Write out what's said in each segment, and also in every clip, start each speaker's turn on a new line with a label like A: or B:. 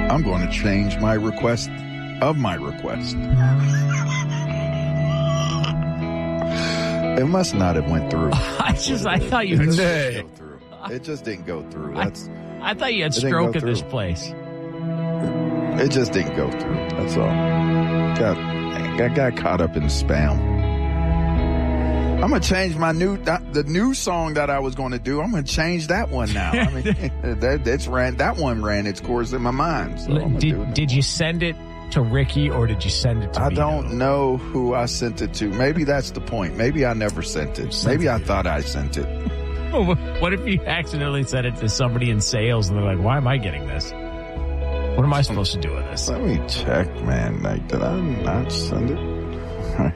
A: I'm going to change my request of my request. It must not have went through.
B: I thought you had
A: go through. It just didn't go through.
B: I thought you had stroke in this place.
A: It just didn't go through. That's all. Got caught up in spam. I'm going to change the new song that I was going to do. I'm going to change that one now. I mean, that one ran its course in my mind. So
B: did you send it to Ricky or did you send it to me?
A: I don't know who I sent it to. Maybe that's the point. Maybe I never sent it. Maybe I thought I sent it.
B: What if you accidentally sent it to somebody in sales and they're like, why am I getting this? What am I supposed to do with this?
A: Let me check, man. Like, did I not send it?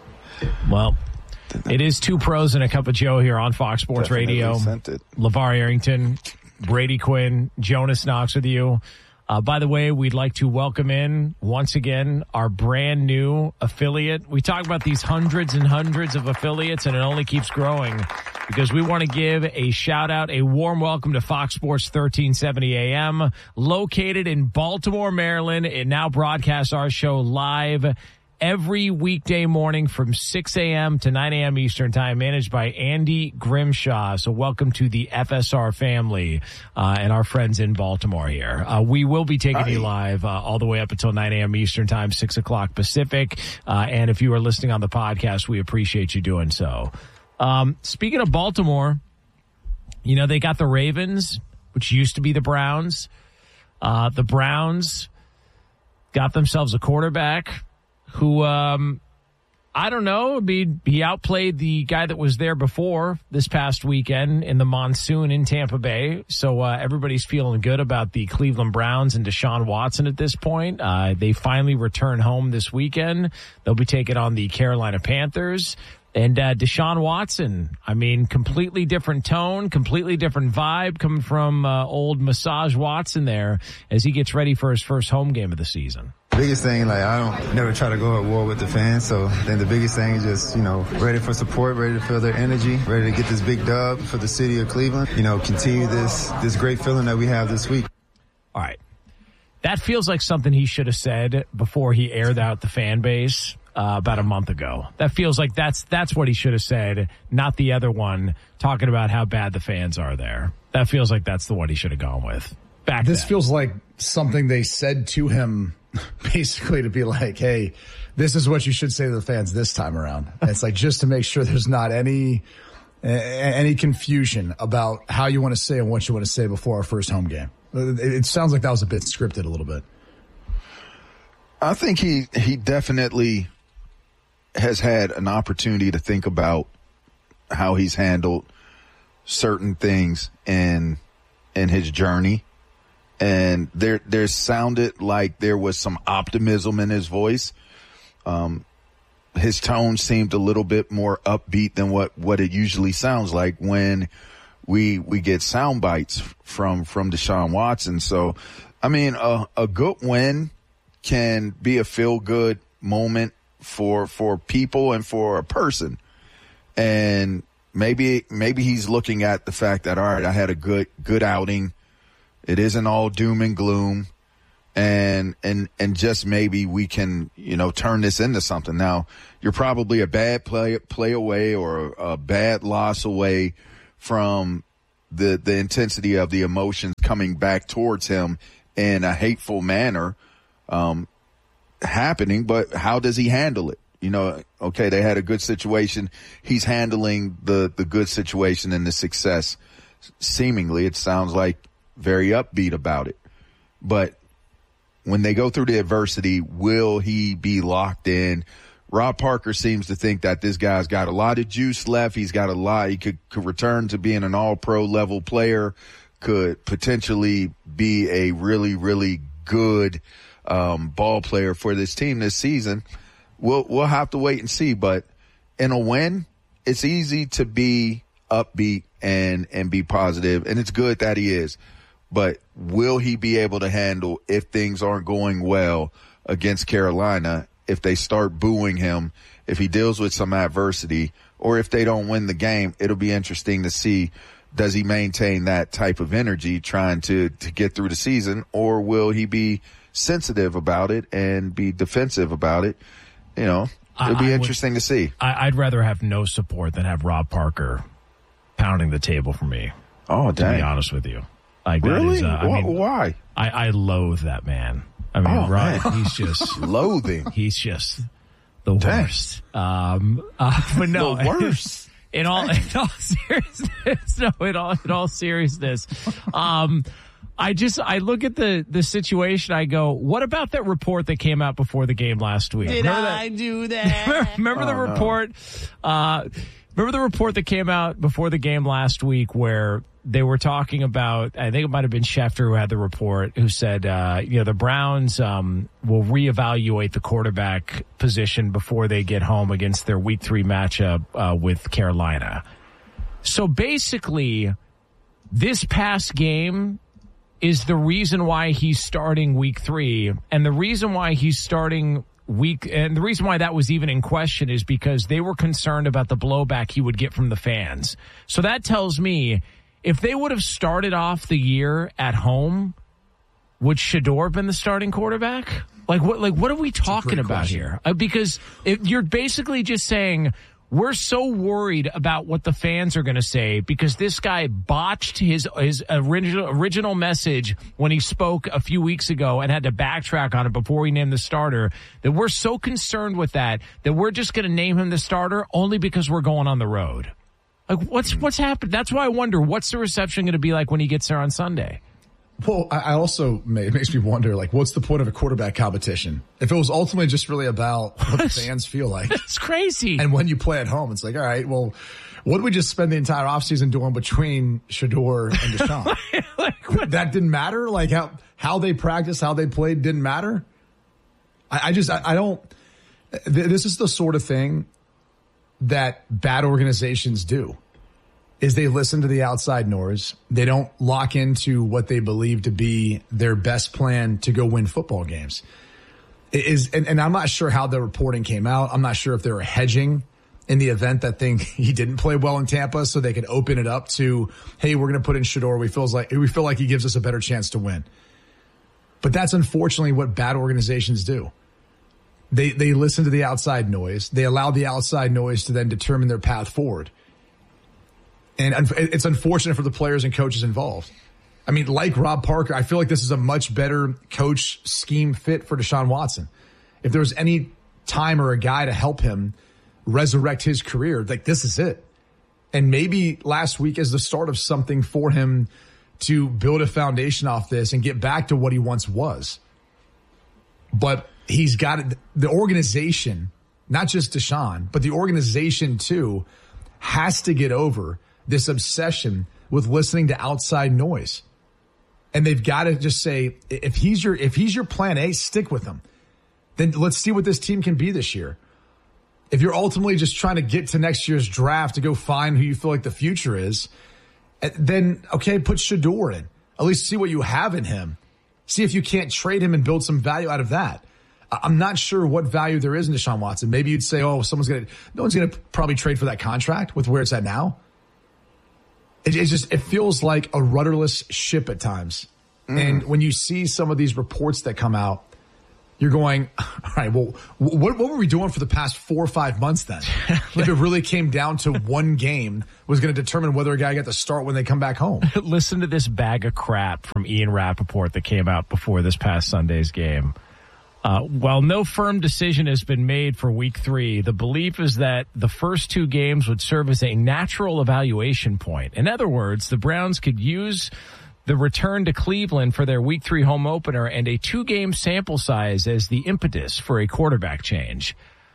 B: Well, it is Two Pros and a Cup of Joe here on Fox Sports Radio.
A: Sent it.
B: LeVar Arrington, Brady Quinn, Jonas Knox with you. By the way, we'd like to welcome in, once again, our brand new affiliate. We talk about these hundreds and hundreds of affiliates, and it only keeps growing because we want to give a shout-out, a warm welcome to Fox Sports 1370 AM, located in Baltimore, Maryland. It now broadcasts our show live every weekday morning from 6 a.m. to 9 a.m. Eastern Time, managed by Andy Grimshaw. So welcome to the FSR family and our friends in Baltimore here. We will be taking you live all the way up until 9 a.m. Eastern Time, 6 o'clock Pacific. And if you are listening on the podcast, we appreciate you doing so. Speaking of Baltimore, you know, they got the Ravens, which used to be the Browns. The Browns got themselves a quarterback who, I don't know, he outplayed the guy that was there before this past weekend in the monsoon in Tampa Bay. So everybody's feeling good about the Cleveland Browns and Deshaun Watson at this point. They finally return home this weekend. They'll be taking on the Carolina Panthers. And Deshaun Watson, I mean, completely different tone, completely different vibe coming from old Massage Watson there as he gets ready for his first home game of the season.
C: Biggest thing, like, I don't never try to go at war with the fans. So then the biggest thing is just, you know, ready for support, ready to feel their energy, ready to get this big dub for the city of Cleveland. You know, continue this great feeling that we have this week.
B: All right. That feels like something he should have said before he aired out the fan base about a month ago. That feels like that's what he should have said, not the other one talking about how bad the fans are there. That feels like that's the one he should have gone with.
D: This feels like something they said to him basically to be like, hey, this is what you should say to the fans this time around. And it's like just to make sure there's not any confusion about how you want to say and what you want to say before our first home game. It sounds like that was a bit scripted a little bit.
A: I think he definitely has had an opportunity to think about how he's handled certain things in his journey. And there sounded like there was some optimism in his voice. His tone seemed a little bit more upbeat than what it usually sounds like when we get sound bites from Deshaun Watson. So, I mean, a good win can be a feel-good moment for people and for a person. And maybe he's looking at the fact that, all right, I had a good outing. It isn't all doom and gloom, and just maybe we can, you know, turn this into something. Now, you're probably a bad play away or a bad loss away from the intensity of the emotions coming back towards him in a hateful manner happening, but how does he handle it? You know, okay, they had a good situation. He's handling the good situation and the success. Seemingly, it sounds like very upbeat about it. But when they go through the adversity, will he be locked in? Rob Parker seems to think that this guy's got a lot of juice left. He's got a lot. He could return to being an all-pro level player, could potentially be a really, really good ball player for this team this season. We'll have to wait and see. But in a win, it's easy to be upbeat and be positive, and it's good that he is. But will he be able to handle if things aren't going well against Carolina, if they start booing him, if he deals with some adversity, or if they don't win the game? It'll be interesting to see does he maintain that type of energy trying to get through the season, or will he be sensitive about it and be defensive about it? You know, it'll be interesting to see.
B: I'd rather have no support than have Rob Parker pounding the table for me.
A: Oh, dang.
B: To be honest with you. Like,
A: really?
B: That is,
A: why?
B: I loathe that man. I mean, Rob, he's just
A: loathing.
B: He's just the worst. But no,
A: the worst.
B: In all seriousness, I look at the situation. I go, what about that report that came out before the game last week?
E: Do that?
B: Remember the report? Remember the report that came out before the game last week where they were talking about, I think it might have been Schefter who had the report, who said, the Browns will reevaluate the quarterback position before they get home against their Week 3 matchup with Carolina. So basically, this past game is the reason why he's starting Week 3, and the reason why he's starting and the reason why that was even in question is because they were concerned about the blowback he would get from the fans. So that tells me if they would have started off the year at home, would Shedeur have been the starting quarterback? Like what are we talking about here? Because you're basically just saying we're so worried about what the fans are going to say because this guy botched his original message when he spoke a few weeks ago and had to backtrack on it before he named the starter, that we're so concerned with that we're just going to name him the starter only because we're going on the road. Like what's happened? That's why I wonder, what's the reception going to be like when he gets there on Sunday?
D: Well, I also, it makes me wonder, like, what's the point of a quarterback competition? If it was ultimately just really about what the fans feel like.
B: That's crazy.
D: And when you play at home, it's like, all right, well, what did we just spend the entire offseason doing between Shedeur and Deshaun? That didn't matter? Like, how they practiced, how they played didn't matter? I don't, this is the sort of thing that bad organizations do. Is they listen to the outside noise. They don't lock into what they believe to be their best plan to go win football games. And I'm not sure how the reporting came out. I'm not sure if they were hedging in the event that he didn't play well in Tampa so they could open it up to, hey, we're going to put in Shedeur. We feel like he gives us a better chance to win. But that's unfortunately what bad organizations do. They listen to the outside noise. They allow the outside noise to then determine their path forward. And it's unfortunate for the players and coaches involved. I mean, like Rob Parker, I feel like this is a much better coach scheme fit for Deshaun Watson. If there was any time or a guy to help him resurrect his career, like this is it. And maybe last week is the start of something for him to build a foundation off this and get back to what he once was. But he's got the organization, not just Deshaun, but the organization too, has to get over this obsession with listening to outside noise. And they've got to just say, if he's your plan A, stick with him. Then let's see what this team can be this year. If you're ultimately just trying to get to next year's draft to go find who you feel like the future is, then, okay, put Shedeur in. At least see what you have in him. See if you can't trade him and build some value out of that. I'm not sure what value there is in Deshaun Watson. Maybe you'd say, no one's going to probably trade for that contract with where it's at now. It feels like a rudderless ship at times. And when you see some of these reports that come out, you're going, all right, well, what were we doing for the past 4 or 5 months then? If it really came down to one game was going to determine whether a guy got to start when they come back home.
B: Listen to this bag of crap from Ian Rappaport that came out before this past Sunday's game. While no firm decision has been made for Week 3, the belief is that the first 2 games would serve as a natural evaluation point. In other words, the Browns could use the return to Cleveland for their Week 3 home opener and a 2-game sample size as the impetus for a quarterback change.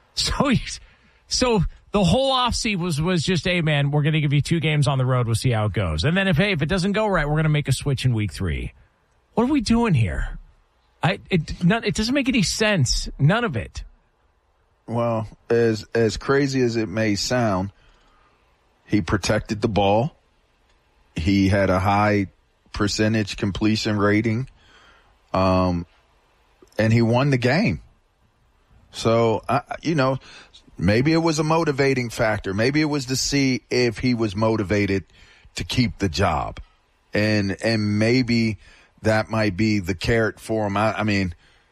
B: So the whole offseason was just, hey, man, we're going to give you 2 games on the road. We'll see how it goes. And then if it doesn't go right, we're going to make a switch in Week 3. What are we doing here? It doesn't make any sense. None of it.
A: Well, as crazy as it may sound, he protected the ball. He had a high percentage completion rating. And he won the game. So, maybe it was a motivating factor. Maybe it was to see if he was motivated to keep the job. And maybe that might be the carrot for him. I mean,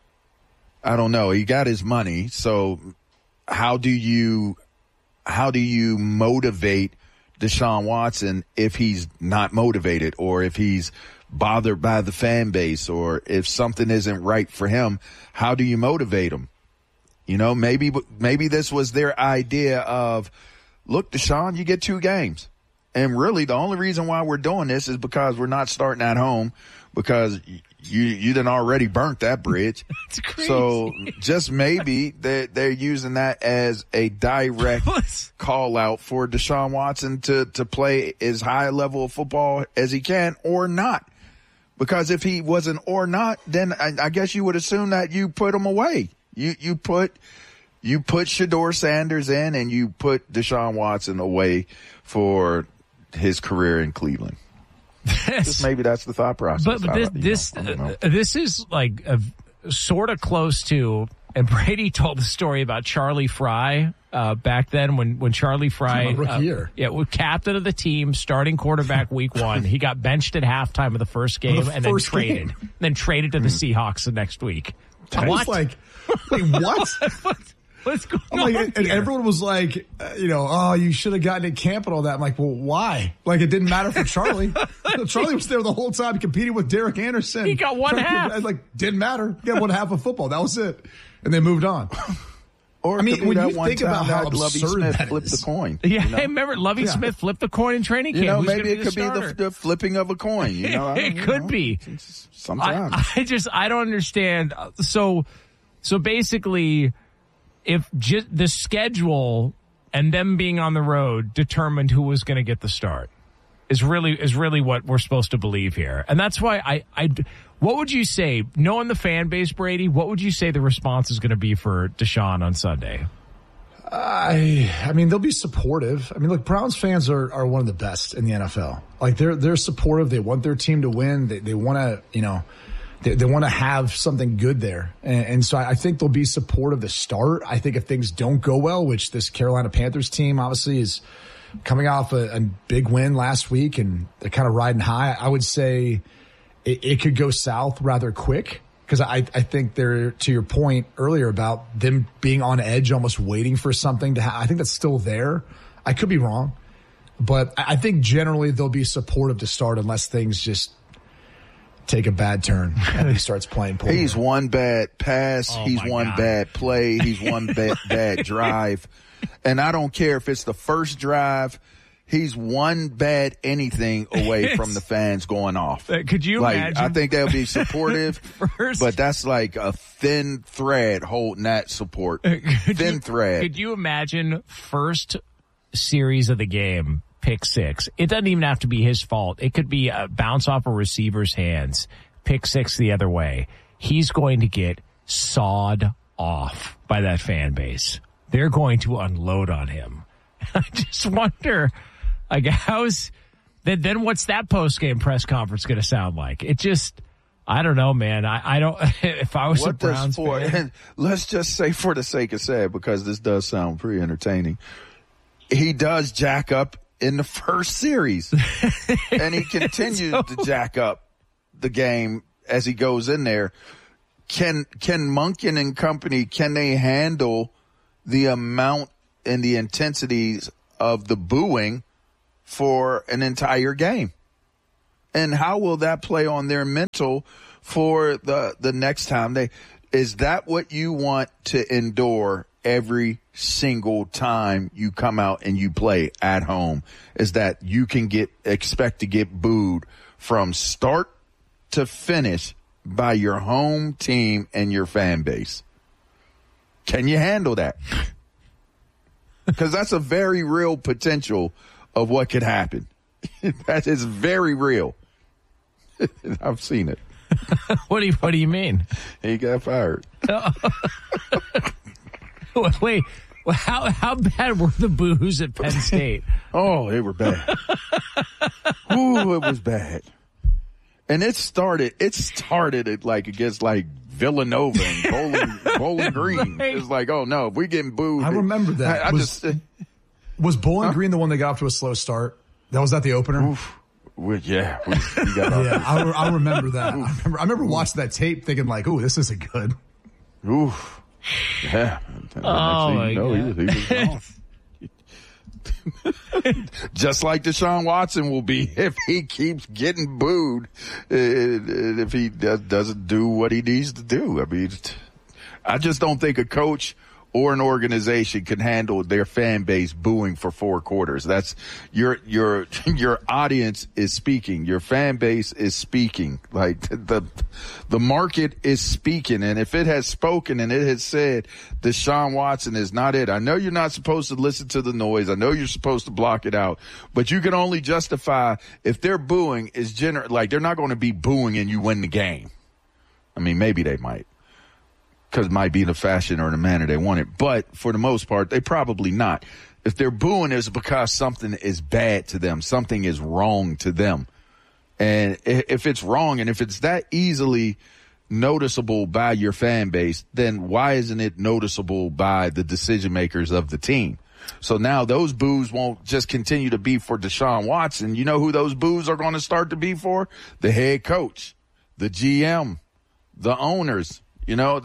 A: I don't know. He got his money. So how do you motivate Deshaun Watson if he's not motivated, or if he's bothered by the fan base, or if something isn't right for him? How do you motivate him? You know, maybe this was their idea of, look, Deshaun, you get 2 games. And really, the only reason why we're doing this is because we're not starting at home, because you done already burnt that bridge.
B: That's crazy.
A: So just maybe they're using that as a direct call out for Deshaun Watson to play as high a level of football as he can, or not. Because if he wasn't or not, then I guess you would assume that you put him away. You put Shedeur Sanders in, and you put Deshaun Watson away for his career in Cleveland. Just maybe that's the thought process.
B: But this is like sort of close to, and Brady told the story about Charlie Fry back then when Charlie Fry,
D: rookie year.
B: Captain of the team, starting quarterback week 1. He got benched at halftime of the first game and then traded. Then traded to the Seahawks the next week.
D: I was like, wait, what?
B: What's going
D: I'm
B: on
D: like, and everyone was like, you should have gotten in camp and all that. I'm like, well, why? Like, it didn't matter for Charlie. Charlie was there the whole time competing with Derek Anderson.
B: He got one half.
D: Didn't matter. He got 1/2 of football. That was it. And they moved on.
A: Or
D: I mean, when
A: that
D: you
A: one
D: think
A: time
D: about how
A: that Lovie
D: absurd
A: Smith
D: that
A: flipped
D: is.
A: the coin.
B: Yeah,
A: you know?
B: remember Lovie Smith flipped the coin in training camp.
A: You know,
B: Who's
A: maybe
B: gonna
A: it could be
B: starter?
A: the flipping of a coin. You know,
B: It could be.
A: Sometimes.
B: I don't understand. So basically, if just the schedule and them being on the road determined who was going to get the start, is really what we're supposed to believe here. And that's why what would you say, knowing the fan base, Brady, what would you say the response is going to be for Deshaun on Sunday?
D: I mean, they'll be supportive. I mean, look, Browns fans are one of the best in the NFL. Like, they're supportive. They want their team to win. They want to, they want to have something good there. And so I think they'll be supportive to start. I think if things don't go well, which this Carolina Panthers team obviously is coming off a big win last week and they're kind of riding high, I would say it could go south rather quick. Because I think they're, to your point earlier about them being on edge, almost waiting for something to happen. I think that's still there. I could be wrong. But I think generally they'll be supportive to start unless things just take a bad turn and he starts playing poorly.
A: He's one bad pass. He's one bad play. He's one bad drive. And I don't care if it's the first drive. He's one bad anything away from the fans going off.
B: Could you imagine?
A: I think they'll be supportive, but that's like a thin thread holding that support. Thin thread.
B: Could you imagine first series of the game, pick 6? It doesn't even have to be his fault. It could be a bounce off a receiver's hands, pick 6 the other way. He's going to get sawed off by that fan base. They're going to unload on him. I just wonder, like, then what's that post-game press conference going to sound like? It just, I don't know, man. I don't, if I was a Browns fan.
A: Let's just say, for the sake of saying, because this does sound pretty entertaining, he does jack up in the first series. And he continues to jack up the game as he goes in there. Can Monken and company, can they handle the amount and the intensities of the booing for an entire game? And how will that play on their mental for the next time? Is that what you want to endure every single time you come out and you play at home? Is that you can expect to get booed from start to finish by your home team and your fan base? Can you handle that? Because that's a very real potential of what could happen. That is very real. I've seen it.
B: What do you mean?
A: He got fired.
B: Wait, how bad were the boos at Penn State?
A: Oh, they were bad. Ooh, it was bad. And it started against like Villanova and Bowling Green.
B: Right.
A: It's like, oh no, if we getting booed.
D: I remember that. Was Bowling Green the one that got off to a slow start? Was that the opener?
A: Oof. We got off.
D: Yeah, I remember that. I remember watching that tape thinking like, ooh, this isn't good.
A: Oof. Yeah.
B: Oh, my God.
A: He was gone. Just like Deshaun Watson will be if he keeps getting booed, if he doesn't do what he needs to do. I mean, I just don't think a coach or an organization can handle their fan base booing for 4 quarters. That's your audience is speaking. Your fan base is speaking. Like the market is speaking. And if it has spoken and it has said Deshaun Watson is not it, I know you're not supposed to listen to the noise. I know you're supposed to block it out, but you can only justify if they're booing is like they're not going to be booing and you win the game. I mean, maybe they might. Because it might be in the fashion or in the manner they want it. But for the most part, they probably not. If they're booing, it's because something is bad to them. Something is wrong to them. And if it's wrong and if it's that easily noticeable by your fan base, then why isn't it noticeable by the decision makers of the team? So now those boos won't just continue to be for Deshaun Watson. You know who those boos are going to start to be for? The head coach, the GM, the owners. You know,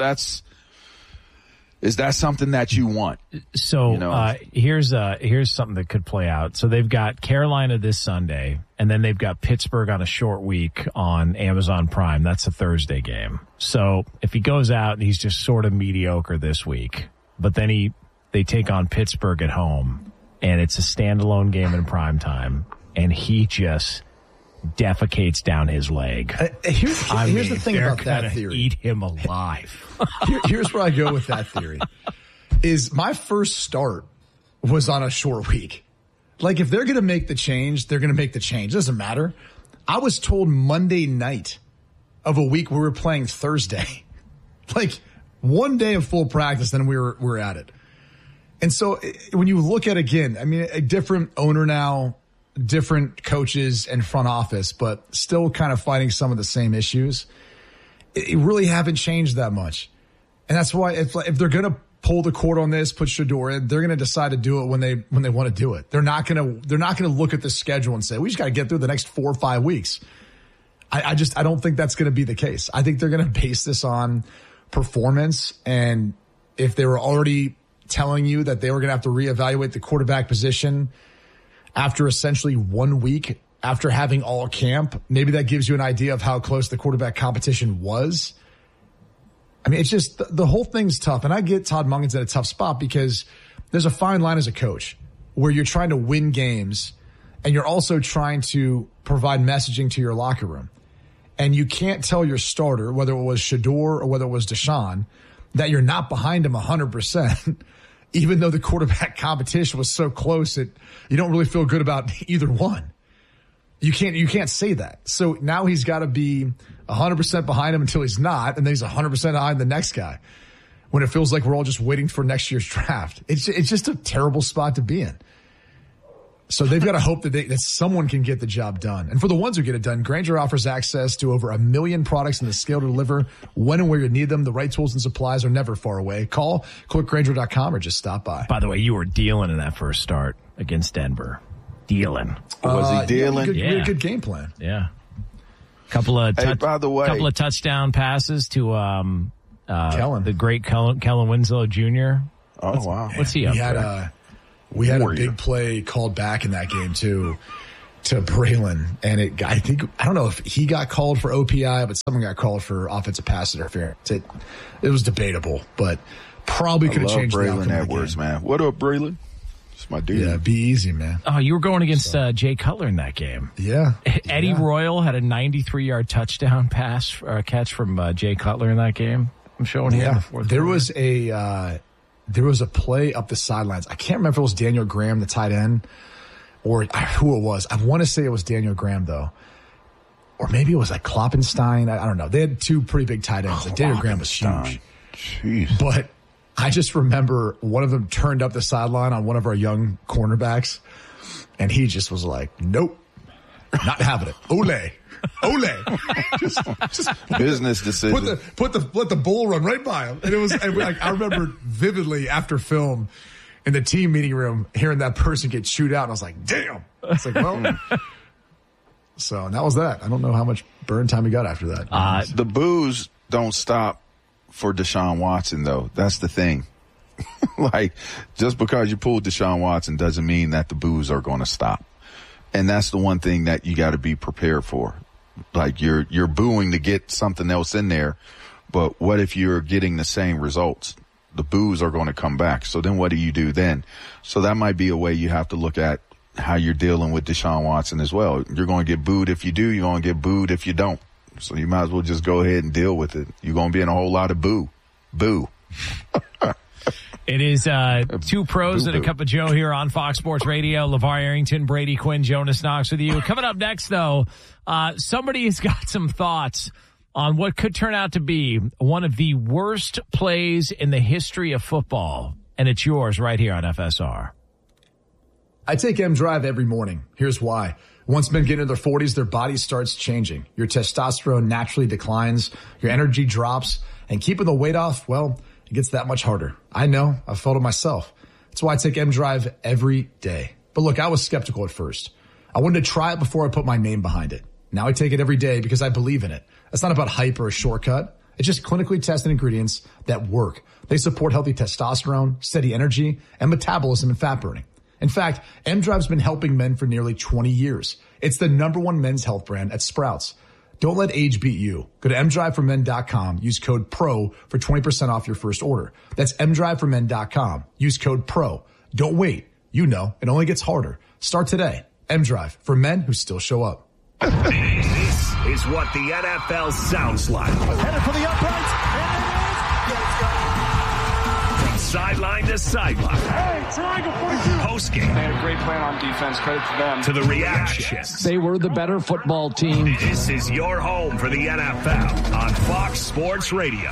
A: is that something that you want?
B: So,
A: you know?
B: here's something that could play out. So they've got Carolina this Sunday, and then they've got Pittsburgh on a short week on Amazon Prime. That's a Thursday game. So if he goes out and he's just sort of mediocre this week, but then they take on Pittsburgh at home, and it's a standalone game in prime time, and he just defecates down his leg.
D: Here's the thing about that theory.
B: Eat him alive.
D: Here's where I go with that theory. Is my first start was on a short week. Like if they're going to make the change, they're going to make the change. It doesn't matter. I was told Monday night of a week we were playing Thursday. Like one day of full practice, then we're at it. And so when you look at again, I mean, a different owner now, different coaches and front office, but still kind of fighting some of the same issues. It really haven't changed that much. And that's why if they're going to pull the cord on this, put Shedeur in, they're going to decide to do it when they want to do it. They're not going to look at the schedule and say, we just got to get through the next 4 or 5 weeks. I don't think that's going to be the case. I think they're going to base this on performance. And if they were already telling you that they were going to have to reevaluate the quarterback position after essentially 1 week after having all camp, maybe that gives you an idea of how close the quarterback competition was. I mean, it's just the whole thing's tough. And I get Todd Monken's in a tough spot because there's a fine line as a coach where you're trying to win games and you're also trying to provide messaging to your locker room. And you can't tell your starter, whether it was Shedeur or whether it was Deshaun, that you're not behind him 100%. Even though the quarterback competition was so close that you don't really feel good about either one. You can't say that. So now he's got to be 100% behind him until he's not, and then he's 100% behind the next guy when it feels like we're all just waiting for next year's draft. It's just a terrible spot to be in. So they've got to hope that someone can get the job done. And for the ones who get it done, Grainger offers access to over 1 million products and the scale to deliver when and where you need them. The right tools and supplies are never far away. Call Grainger.com or just stop by.
B: By the way, you were dealing in that first start against Denver. Dealing.
A: Was he dealing?
D: Yeah, good game plan.
B: Yeah. Couple of touchdown passes to
D: Kellen.
B: The great Kellen Winslow Jr.
A: Oh, wow.
B: What's he up for?
D: We had a big play called back in that game too to Braylon, and I don't know if he got called for OPI, but someone got called for offensive pass interference. It was debatable, but probably could have changed the outcome.
A: Braylon Edwards, man. What up, Braylon? It's my dude.
D: Yeah, be easy, man.
B: Oh, you were going against Jay Cutler in that game.
D: Yeah.
B: Eddie Royal had a 93-yard touchdown pass or catch from Jay Cutler in that game. I'm showing here in the fourth quarter.
D: There was a play up the sidelines. I can't remember if it was Daniel Graham, the tight end, or who it was. I want to say it was Daniel Graham, though. Or maybe it was like Kloppenstein. I don't know. They had 2 pretty big tight ends. Daniel Graham was huge.
A: Jeez.
D: But I just remember one of them turned up the sideline on one of our young cornerbacks, and he just was like, nope, not having it. Ole. just
A: business decision.
D: Let the bull run right by him. And it was, I remember vividly after film, in the team meeting room, hearing that person get chewed out. And I was like, damn. It's like, well, so that was that. I don't know how much burn time he got after that.
A: The boos don't stop for Deshaun Watson, though. That's the thing. Like, just because you pulled Deshaun Watson doesn't mean that the boos are going to stop. And that's the one thing that you got to be prepared for. Like, you're booing to get something else in there, but what if you're getting the same results? The boos are going to come back. So then what do you do then? So that might be a way you have to look at how you're dealing with Deshaun Watson as well. You're going to get booed if you do. You're going to get booed if you don't. So you might as well just go ahead and deal with it. You're going to be in a whole lot of boo.
B: It is two pros and a cup of Joe here on Fox Sports Radio. LeVar Arrington, Brady Quinn, Jonas Knox with you. Coming up next, though, somebody has got some thoughts on what could turn out to be one of the worst plays in the history of football. And it's yours right here on FSR.
D: I take M-Drive every morning. Here's why. Once men get into their 40s, their body starts changing. Your testosterone naturally declines, your energy drops, and keeping the weight off, well, it gets that much harder. I know. I've felt it myself. That's why I take M-Drive every day. But look, I was skeptical at first. I wanted to try it before I put my name behind it. Now I take it every day because I believe in it. It's not about hype or a shortcut. It's just clinically tested ingredients that work. They support healthy testosterone, steady energy, and metabolism and fat burning. In fact, M-Drive's been helping men for nearly 20 years. It's the #1 men's health brand at Sprouts. Don't let age beat you. Go to mdriveformen.com. Use code PRO for 20% off your first order. That's mdriveformen.com. Use code PRO. Don't wait. You know, it only gets harder. Start today. M-Drive, for men who still show up.
F: This is what the NFL sounds like.
E: Headed for the uprights.
F: From sideline to sideline.
E: Hey, triangle 42.
F: Postgame.
G: They had a great plan on defense. Credit to them.
F: To the reactions.
H: They were the better football team.
F: This is your home for the NFL on Fox Sports Radio.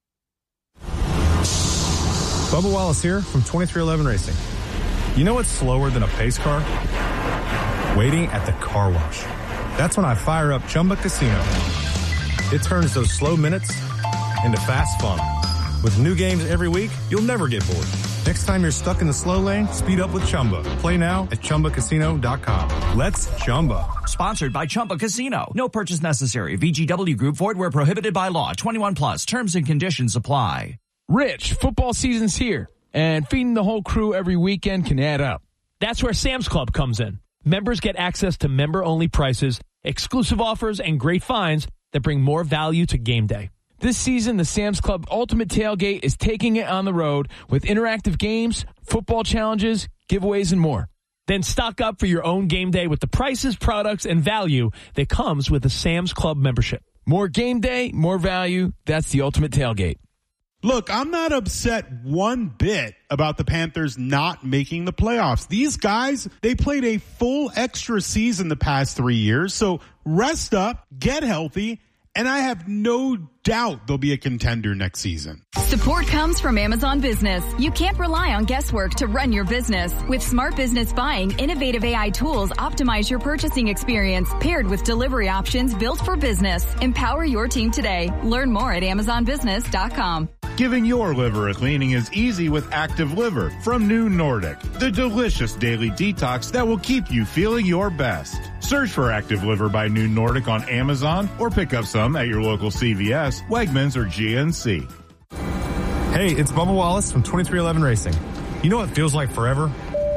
I: Bubba Wallace here from 2311 Racing. You know what's slower than a pace car? Waiting at the car wash. That's when I fire up Chumba Casino. It turns those slow minutes into fast fun. With new games every week, you'll never get bored. Next time you're stuck in the slow lane, speed up with Chumba. Play now at ChumbaCasino.com. Let's Chumba.
J: Sponsored by Chumba Casino. No purchase necessary. VGW Group. Void where prohibited by law. 21 plus. Terms and conditions apply.
H: Rich, football season's here, and feeding the whole crew every weekend can add up.
K: That's where Sam's Club comes in. Members get access to member-only prices, exclusive offers, and great finds that bring more value to game day.
H: This season, the Sam's Club Ultimate Tailgate is taking it on the road with interactive games, football challenges, giveaways, and more.
K: Then stock up for your own game day with the prices, products, and value that comes with a Sam's Club membership.
H: More game day, more value. That's the Ultimate Tailgate.
L: Look, I'm not upset one bit about the Panthers not making the playoffs. These guys, they played a full extra season the past 3 years. So rest up, get healthy, and I have no doubt they'll be a contender next season.
M: Support comes from Amazon Business. You can't rely on guesswork to run your business. With Smart Business Buying, innovative AI tools optimize your purchasing experience, paired with delivery options built for business. Empower your team today. Learn more at AmazonBusiness.com.
N: Giving your liver a cleaning is easy with Active Liver from New Nordic, the delicious daily detox that will keep you feeling your best. Search for Active Liver by New Nordic on Amazon or pick up some at your local CVS, Wegmans, or GNC.
I: Hey, it's Bubba Wallace from 2311 Racing. You know what feels like forever?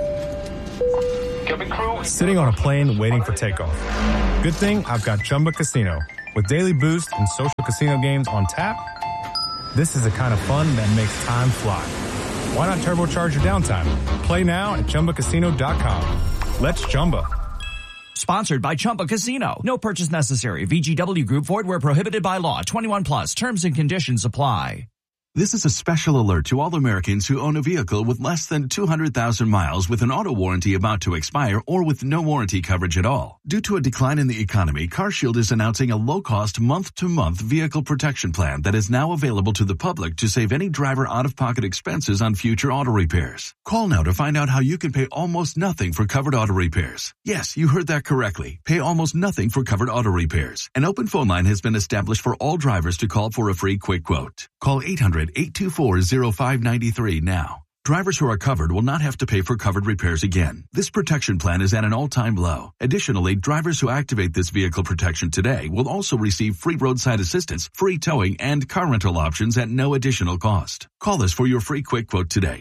I: Sitting on a plane waiting for takeoff. Good thing I've got Chumba Casino. With daily boost and social casino games on tap, this is the kind of fun that makes time fly. Why not turbocharge your downtime? Play now at ChumbaCasino.com. Let's Chumba.
J: Sponsored by Chumba Casino. No purchase necessary. VGW Group. Void where prohibited by law. 21 plus. Terms and conditions apply.
O: This is a special alert to all Americans who own a vehicle with less than 200,000 miles with an auto warranty about to expire or with no warranty coverage at all. Due to a decline in the economy, CarShield is announcing a low-cost month-to-month vehicle protection plan that is now available to the public to save any driver out-of-pocket expenses on future auto repairs. Call now to find out how you can pay almost nothing for covered auto repairs. Yes, you heard that correctly. Pay almost nothing for covered auto repairs. An open phone line has been established for all drivers to call for a free quick quote. Call 800-824-0593 now. Drivers who are covered will not have to pay for covered repairs again. This protection plan is at an all-time low. Additionally, drivers who activate this vehicle protection today will also receive free roadside assistance, free towing, and car rental options at no additional cost. Call us for your free quick quote today.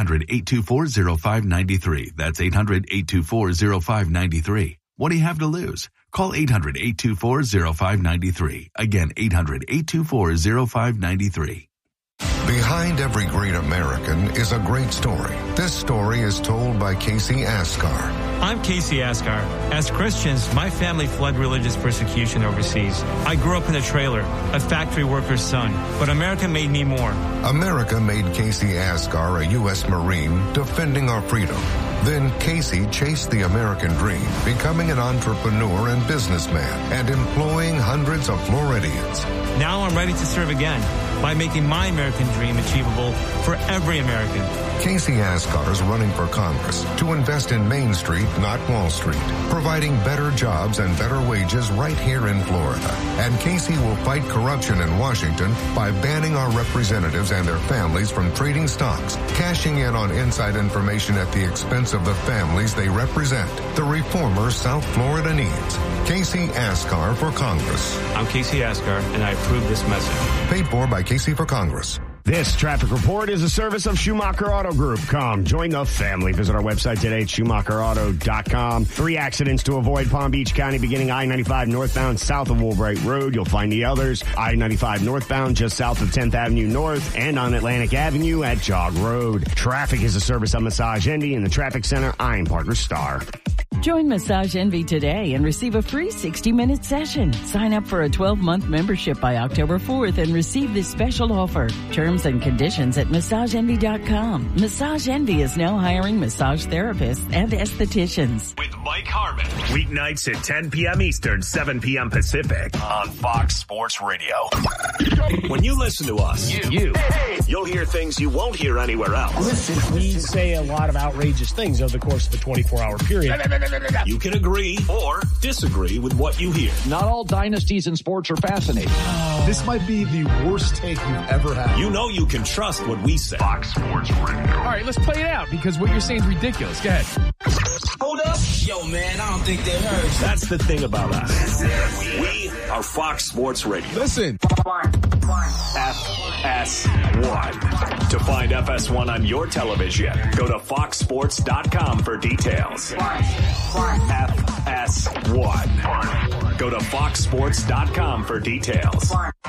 O: 800-824-0593. That's 800-824-0593. What do you have to lose? Call 800-824-0593. Again, 800-824-0593.
P: Behind every great American is a great story. This story is told by Casey Askar.
Q: I'm Casey Askar. As Christians, my family fled religious persecution overseas. I grew up in a trailer, a factory worker's son, but America made me more.
P: America made Casey Askar a U.S. Marine defending our freedom. Then Casey chased the American dream, becoming an entrepreneur and businessman and employing hundreds of Floridians.
Q: Now I'm ready to serve again by making my American dream achievable for every American.
P: Casey Askar is running for Congress to invest in Main Street, not Wall Street, providing better jobs and better wages right here in Florida. And Casey will fight corruption in Washington by banning our representatives and their families from trading stocks, cashing in on inside information at the expense of the families they represent. The reformer South Florida needs. Casey Askar for Congress.
Q: I'm Casey Askar, and I approve this message.
P: Paid for by Casey for Congress.
R: This traffic report is a service of Schumacher Auto Group. Come, join the family. Visit our website today at SchumacherAuto.com. 3 accidents to avoid Palm Beach County, beginning I-95 northbound south of Woolbright Road. You'll find the others. I-95 northbound just south of 10th Avenue North and on Atlantic Avenue at Jog Road. Traffic is a service of Massage Envy in the Traffic Center. I'm Parker Starr.
S: Join Massage Envy today and receive a free 60-minute session. Sign up for a 12-month membership by October 4th and receive this special offer. Terms and conditions at MassageEnvy.com. Massage Envy is now hiring massage therapists and estheticians.
F: With Mike Harmon, weeknights at 10 p.m. Eastern, 7 p.m. Pacific on Fox Sports Radio. When you listen to us, you'll hear things you won't hear anywhere else.
K: We say a lot of outrageous things over the course of a 24-hour period.
F: You can agree or disagree with what you hear.
T: Not all dynasties in sports are fascinating.
D: This might be the worst take you've ever had.
F: You know you can trust what we say. Fox Sports Radio.
H: All right, let's play it out because what you're saying is ridiculous. Go ahead.
U: Hold up. Yo, man, I don't think that hurts.
F: That's the thing about us. We are Fox Sports Radio.
D: Listen.
F: FS1. To find FS1 on your television, go to foxsports.com for details. FS1. Go to foxsports.com for details.